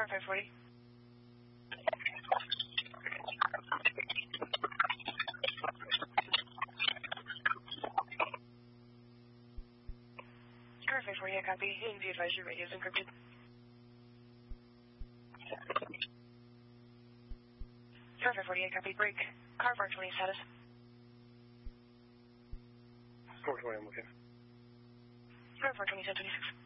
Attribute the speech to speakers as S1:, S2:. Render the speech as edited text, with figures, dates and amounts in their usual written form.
S1: Car 540. Car 540, I copy. And be advised your radio is encrypted. Car 540, I copy. Break. Car 420 status.
S2: 420, I'm looking.
S1: Car 420, 1026.